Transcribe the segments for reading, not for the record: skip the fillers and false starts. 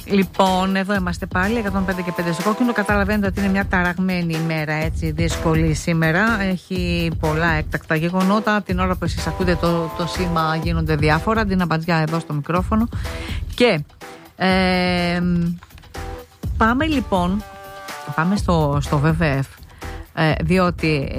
Λοιπόν, εδώ είμαστε πάλι, 105 και 5 στο κόκκινο. Καταλαβαίνετε ότι είναι μια ταραγμένη ημέρα, έτσι, δύσκολη σήμερα. Έχει πολλά έκτακτα γεγονότα. Την ώρα που εσείς ακούτε το σήμα γίνονται διάφορα. Αντίνα Μπατζιά εδώ στο μικρόφωνο. Και πάμε λοιπόν, πάμε στο WWF, διότι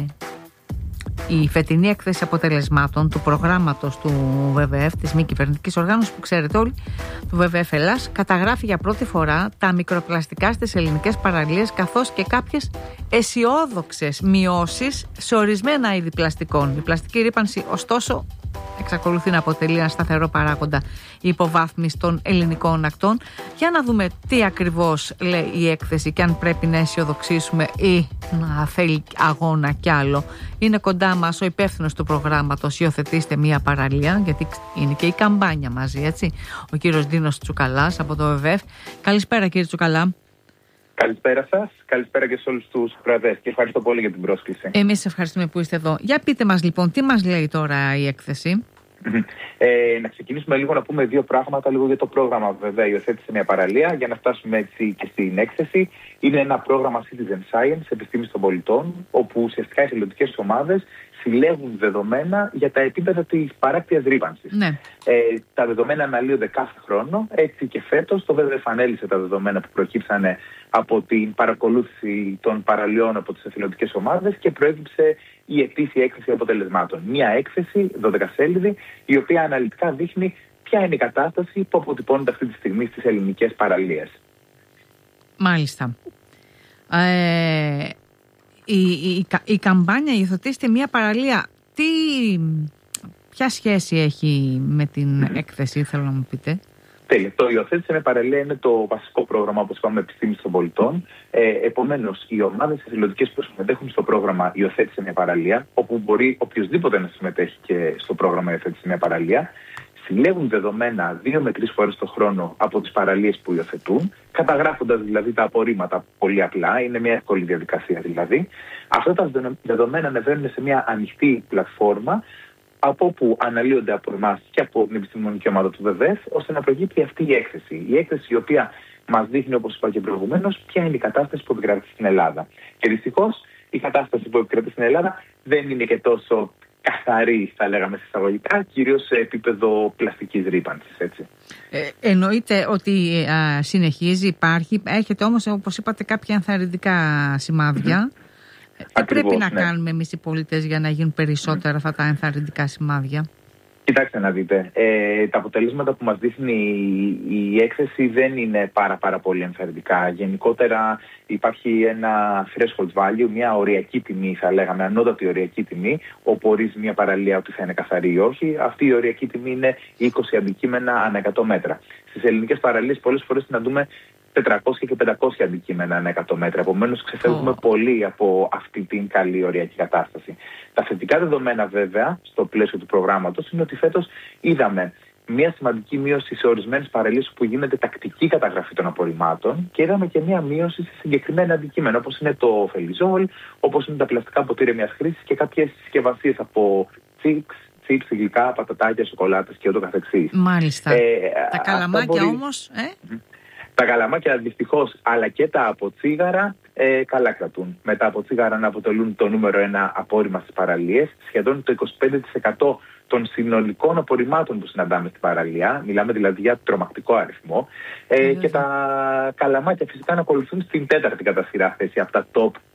η φετινή έκθεση αποτελεσμάτων του προγράμματος του WWF, της μη κυβερνητικής οργάνωσης που ξέρετε όλοι, του WWF Ελλάς, καταγράφει για πρώτη φορά τα μικροπλαστικά στις ελληνικές παραλίες, καθώς και κάποιες αισιόδοξες μειώσεις σε ορισμένα είδη πλαστικών. Η πλαστική ρύπανση, ωστόσο, εξακολουθεί να αποτελεί ένα σταθερό παράγοντα υποβάθμιση των ελληνικών ακτών. Για να δούμε τι ακριβώς λέει η έκθεση και αν πρέπει να αισιοδοξήσουμε ή να θέλει αγώνα κι άλλο. Είναι κοντά μας ο υπεύθυνος του προγράμματος «Υιοθετήστε μία παραλία», γιατί είναι και η καμπάνια μαζί, έτσι, ο κύριος Ντίνος Τσουκαλάς από το WWF. Καλησπέρα, κύριε Τσουκαλά. Καλησπέρα σας, καλησπέρα και σε όλους τους ακροατές και ευχαριστώ πολύ για την πρόσκληση. Εμείς ευχαριστούμε που είστε εδώ. Για πείτε μας λοιπόν, τι μας λέει τώρα η έκθεση? Να ξεκινήσουμε λίγο να πούμε δύο πράγματα λίγο για το πρόγραμμα. Βέβαια, υιοθέτησε μια παραλία για να φτάσουμε έτσι και στην έκθεση. Είναι ένα πρόγραμμα Citizen Science, επιστήμης των πολιτών, όπου ουσιαστικά οι εθελοντικές ομάδες συλλέγουν δεδομένα για τα επίπεδα της παράκτειας ρύπανσης. Ναι. Τα δεδομένα αναλύονται κάθε χρόνο. Έτσι και φέτος το WWF ανέλυσε τα δεδομένα που προκύψανε από την παρακολούθηση των παραλιών από τις εθελοντικές ομάδες και προέκυψε η ετήσια έκθεση αποτελεσμάτων. Μια έκθεση 12σέλιδη, η οποία αναλυτικά δείχνει ποια είναι η κατάσταση που αποτυπώνεται αυτή τη στιγμή στις ελληνικές παραλίες. Μάλιστα. Η καμπάνια «Υιοθετήστε μία παραλία», ποια σχέση έχει με την έκθεση, θέλω να μου πείτε? Τέλεια. Το «Υιοθέτησε μία παραλία» είναι το βασικό πρόγραμμα, όπως είπαμε, επιστήμης των πολιτών. Επομένως, οι ομάδες εθελοντικές που συμμετέχουν στο πρόγραμμα «Υιοθέτησε μία παραλία», όπου μπορεί οποιοδήποτε να συμμετέχει και στο πρόγραμμα «Υιοθέτησε μία παραλία», συλλέγουν δεδομένα 2 με 3 φορές το χρόνο από τις παραλίες που υιοθετούν, καταγράφοντας δηλαδή τα απορρίμματα πολύ απλά, είναι μια εύκολη διαδικασία δηλαδή. Αυτά τα δεδομένα ανεβαίνουν σε μια ανοιχτή πλατφόρμα, από όπου αναλύονται από εμάς και από την επιστημονική ομάδα του WWF, ώστε να προκύπτει αυτή η έκθεση. Η έκθεση η οποία μας δείχνει, όπως είπα και προηγουμένως, ποια είναι η κατάσταση που επικρατεί στην Ελλάδα. Και δυστυχώς η κατάσταση που επικρατεί στην Ελλάδα δεν είναι και τόσο καθαρή, θα λέγαμε εισαγωγικά, κυρίως σε επίπεδο πλαστικής ρύπανσης, έτσι. Εννοείται ότι συνεχίζει, υπάρχει, έχετε όμως, όπως είπατε, κάποια ενθαρρυντικά σημάδια. Τι πρέπει να κάνουμε εμείς οι πολίτες για να γίνουν περισσότερα αυτά τα ενθαρρυντικά σημάδια? Κοιτάξτε να δείτε, τα αποτελέσματα που μας δείχνει η έκθεση δεν είναι πάρα πολύ ενθαρρυντικά. Γενικότερα υπάρχει ένα threshold value, μια οριακή τιμή, θα λέγαμε, ανώτατη οριακή τιμή, όπου ορίζει μια παραλία ότι θα είναι καθαρή ή όχι. Αυτή η οριακή τιμή είναι 20 αντικείμενα ανά 100 μέτρα. Στις ελληνικές παραλίες πολλές φορές συναντούμε 400 και 500 αντικείμενα ανά 100 μέτρα. Επομένως, ξεφεύγουμε πολύ από αυτή την καλή οριακή κατάσταση. Τα θετικά δεδομένα, βέβαια, στο πλαίσιο του προγράμματος, είναι ότι φέτος είδαμε μια σημαντική μείωση σε ορισμένες παραλίες που γίνεται τακτική καταγραφή των απορριμμάτων και είδαμε και μια μείωση σε συγκεκριμένα αντικείμενα, όπως είναι το φελιζόλ, όπως είναι τα πλαστικά ποτήρια μιας χρήσης και κάποιες συσκευασίες από chips, γλυκά, πατατάκια, σοκολάτες και ούτω καθεξής. Μάλιστα. Τα καλαμάκια όμως. Τα καλαμάκια δυστυχώς, αλλά και τα από τσίγαρα καλά κρατούν. Μετά από τσίγαρα να αποτελούν το νούμερο 1 απόρριμμα στις παραλίες. Σχεδόν το 25% των συνολικών απορριμμάτων που συναντάμε στην παραλία. Μιλάμε δηλαδή για τρομακτικό αριθμό. Και τα καλαμάκια φυσικά να ακολουθούν στην 4η κατά σειρά θέση από τα top